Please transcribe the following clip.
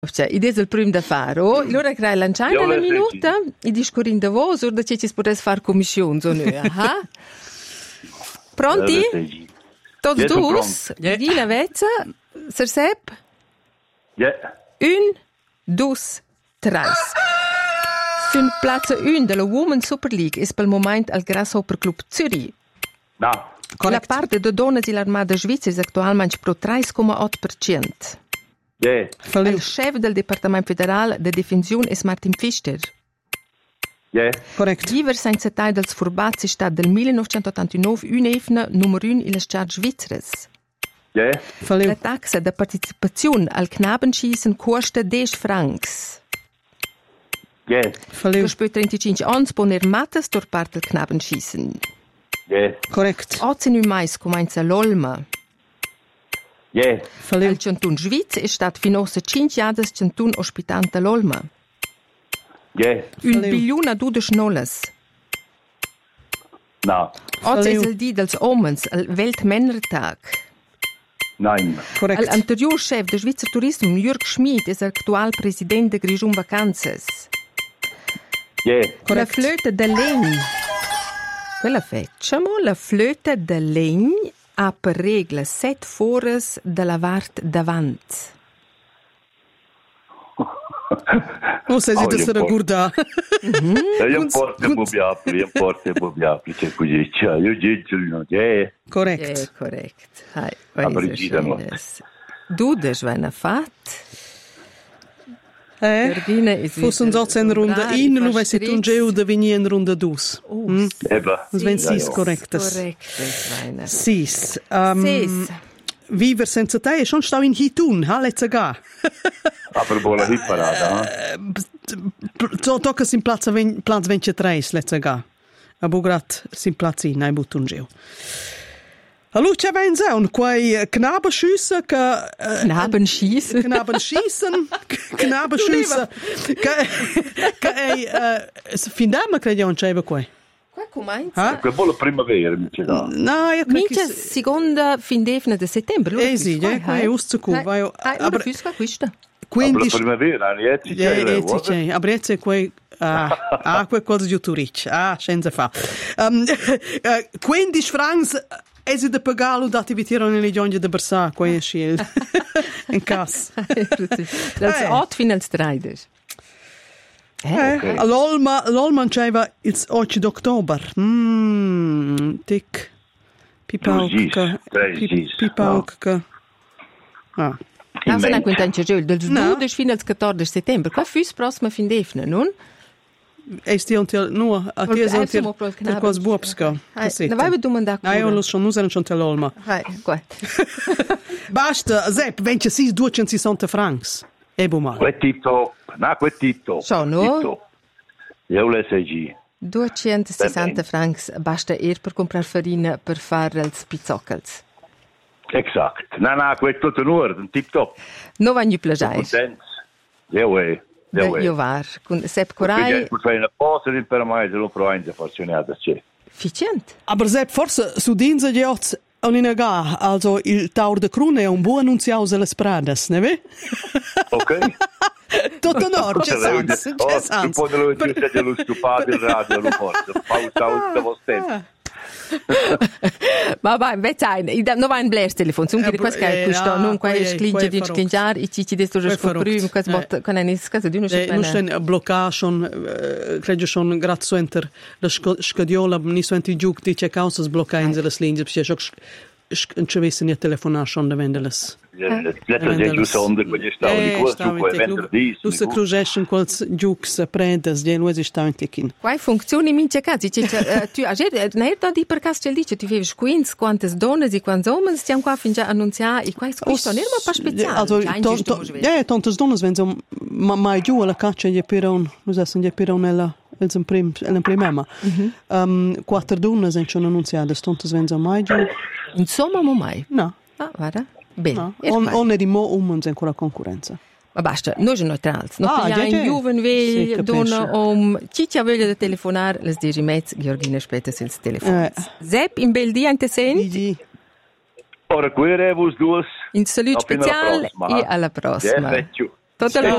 Cioè, idea del primo da fare. Allora crea lanciare una minuta e discorrin da voi, o da ci potesse fare commissione, o no? Pronti? Tutti dus? Di la vezza? Sir Sepp? Yeah. 1, 2, 3. Sul piazza 1 della Women's Super League è per il momento al Grasshopper Club Zürich. No. La parte de donne dell'Armata Svizzera è attualmente pro 3,8%. Yeah. Il chef del Departement Federal de Defensione è Martin Pfister. Yeah. Correct. Diversi settai dels furbazzi stat del 1989 un'efna numero 1 in le Stati Svizzere. Yeah. La taxa de partecipazione al Knabenschießen costa 10 francs. Yeah. Du spät 35 ans poner matas dor part del Knabenschießen. Yeah. Correct. 18 mais comincia l'Olma. Yeah. Il Cantun Schwyz è stato fino a 5 anni Cantun ospitante l'Olma. Yeah. 1 bilione a 12 nolles. No. Oggi è il dì dels Omens, il Weltmännertag. Nein. Correct. L'anterior chef del Schweizer Tourismus, Jürg Schmid, è l'attuale presidente di Grigion Vacanzas. Yeah. La flöte de legno. Quella facciamo, la flöte de legno ha per regola 7 fores della vart davanti. Non sei da essere guarda. È un porte mobiabile, c'è così, io dico no, Correct. Correct. Du das wenn fat. Fosse un zozzo in ronda in, non vai se tu un geo da venire in ronda dus. Sven sis correctes. Sis. Viver senza te è schon stau in hitun, ha let's ga. Aber buona hitparada. Tocca in piazza 23, let's ga. A Bugrat sin plazzi, nei butun geo. Allora c'è ben un quei Knabenschießen che findama crediamo c'è qua. Qua comincia. Che vuole primavera, mi c'è da. No, io credo che seconda fin di settembre. Sì, è uscito vai. Aber fisca questa. Quindi primavera, c'è. Abrezze quei quel cosa di Turich. Scienza fa. 15 francs es de pagalo dati vitirano nelle gionge de Bersà, qua è schiel. In cas. Das 8 finals 3. Okay. L'Olma c'era il 8 d'ottobre. Tic. Pipauk. Non sono contento del 12 fino al 14 settembre. Qua fu prossima fin d'efne, non? È stiamo no, a te sono per quasi buopska. Ne vai domandare. Io lo so, non sono l'Olma. Qua. Basta, Sepp, 260 francs. E bumal. Quetito. Sono? Io le sei 260 francs basta per comprare farina per fare i pizzoccals. Exact. No, questo è un tip top. Non va più piacere. Io var. Con Sepp Corai. Fai una pausa in per mai, se lo proviamo a funzionare. Efficient. Aber Sepp, forse su dinse di oggi un'inaga, also il Taur de Crune è un buon annunziato alle spradas, ne vedi? Ok. Tutto nord, c'è sans. Un po' dello dello stupato in radio, lo porto. Pausa ultimo tempo. Ma vai, non va in blast telefon, so che questo è questo, non qua è sclinge di sclingiare, i ci desto scoprire, questo bot con una scasa di uno non sta bloccato schon, credo schon grazie enter la scadiola, ni so enti giug di c'è causa sbloccare in le linee, perché non ci avessi ne telefonare schon da vendeles. Letto già giù sonde quegli stavi di questo poi venerdì. Tu se crugesce quals giux prendes, di noi si sta in tekin. Quai funzioni mince cazzi, tu a ne da di per caso dice tu vevi quins quantas donne e quanti uomini stiamo qua fin già annunciare e questo non è un po' speciale. Also tantas donne wenn so mai giù alla caccia gli peron, usasse gli peron nella prima. 4 donne sono schon annunziate, tantas wenn so mai giù. Insomma, mai. No. Guarda. Bene. On di mo umans ancora concorrenza. Ma basta, noi siamo neutrali. Non pigliamo giovani, vegli, donne, chi ti ha voglia di telefonare, le 10:30, Georgina aspetta il telefono. Sepp, in bel dia, ante sen? Ora, qui vos due. Un saluto speciale e alla prossima. Tot